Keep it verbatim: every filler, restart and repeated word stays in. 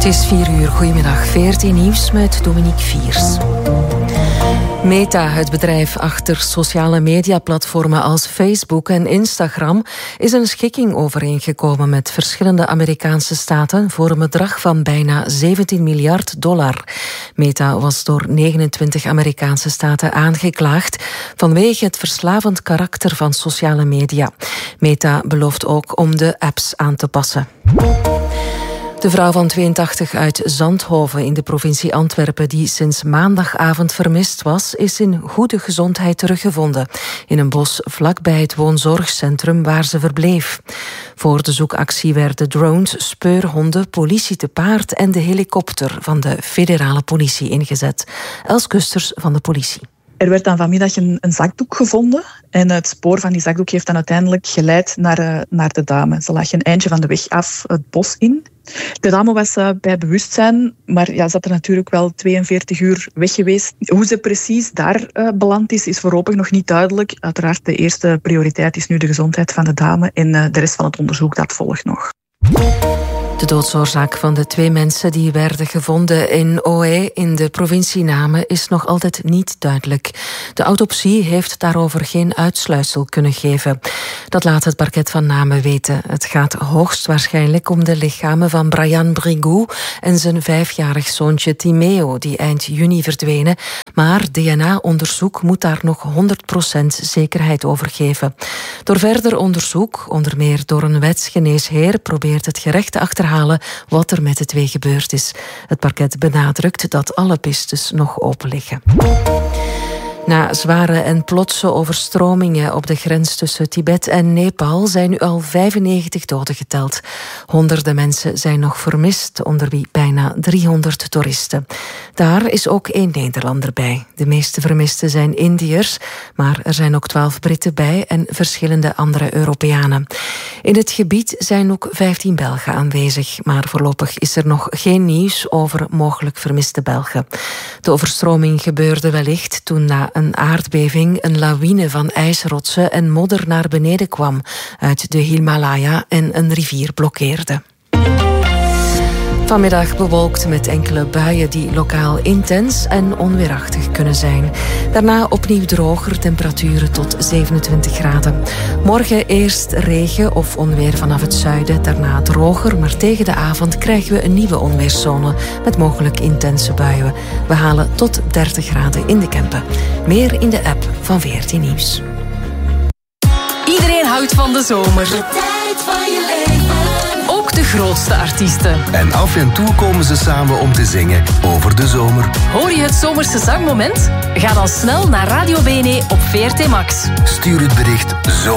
is vier uur. Goedemiddag. veertien Nieuws met Dominique Viers. Meta, het bedrijf achter sociale mediaplatformen als Facebook en Instagram, is een schikking overeengekomen met verschillende Amerikaanse staten voor een bedrag van bijna zeventien miljard dollar. Meta was door negenentwintig Amerikaanse staten aangeklaagd vanwege het verslavend karakter van sociale media. Meta belooft ook om de apps aan te passen. De vrouw van tweeëntachtig uit Zandhoven in de provincie Antwerpen, die sinds maandagavond vermist was, is in goede gezondheid teruggevonden in een bos vlakbij het woonzorgcentrum waar ze verbleef. Voor de zoekactie werden drones, speurhonden, politie te paard en de helikopter van de federale politie ingezet. Els Kusters van de politie. Er werd dan vanmiddag een, een zakdoek gevonden en het spoor van die zakdoek heeft dan uiteindelijk geleid naar, uh, naar de dame. Ze lag een eindje van de weg af het bos in. De dame was uh, bij bewustzijn, maar ja, ze had er natuurlijk wel tweeënveertig uur weg geweest. Hoe ze precies daar uh, beland is, is voorlopig nog niet duidelijk. Uiteraard, de eerste prioriteit is nu de gezondheid van de dame en uh, de rest van het onderzoek, dat volgt nog. De doodsoorzaak van de twee mensen die werden gevonden in Ohaye in de provincie Namen is nog altijd niet duidelijk. De autopsie heeft daarover geen uitsluitsel kunnen geven. Dat laat het parket van Namen weten. Het gaat hoogstwaarschijnlijk om de lichamen van Brian Brigou en zijn vijfjarig zoontje Timeo, die eind juni verdwenen. Maar D N A-onderzoek moet daar nog honderd procent zekerheid over geven. Door verder onderzoek, onder meer door een wetsgeneesheer, probeert het gerecht te achterhalen wat er met de twee gebeurd is. Het parket benadrukt dat alle pistes nog open liggen. Na zware en plotse overstromingen op de grens tussen Tibet en Nepal zijn nu al vijfennegentig doden geteld. Honderden mensen zijn nog vermist, onder wie bijna driehonderd toeristen. Daar is ook één Nederlander bij. De meeste vermisten zijn Indiërs, maar er zijn ook twaalf Britten bij en verschillende andere Europeanen. In het gebied zijn ook vijftien Belgen aanwezig, maar voorlopig is er nog geen nieuws over mogelijk vermiste Belgen. De overstroming gebeurde wellicht toen na een aardbeving een lawine van ijsrotsen en modder naar beneden kwam uit de Himalaya en een rivier blokkeerde. Vanmiddag bewolkt met enkele buien die lokaal intens en onweerachtig kunnen zijn. Daarna opnieuw droger, temperaturen tot zevenentwintig graden. Morgen eerst regen of onweer vanaf het zuiden, daarna droger, maar tegen de avond krijgen we een nieuwe onweerszone met mogelijk intense buien. We halen tot dertig graden in de Kempen. Meer in de app van veertien Nieuws. Iedereen houdt van de zomer. De tijd van je leven. Ook de grootste artiesten. En af en toe komen ze samen om te zingen over de zomer. Hoor je het zomerse zangmoment? Ga dan snel naar Radio B N E op V R T Max. Stuur het bericht zo